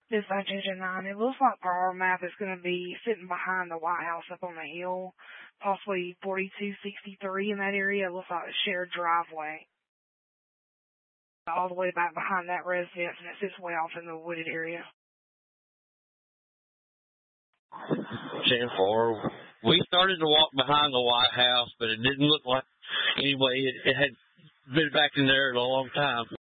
This Agenda 9, it looks like for our map it's going to be sitting behind the White House up on the hill, possibly 4263 in that area. It looks like a shared driveway all the way back behind that residence, and it sits way off in the wooded area. 10-4. We started to walk behind the White House, but it didn't look like, anyway, it had been back in there a long time.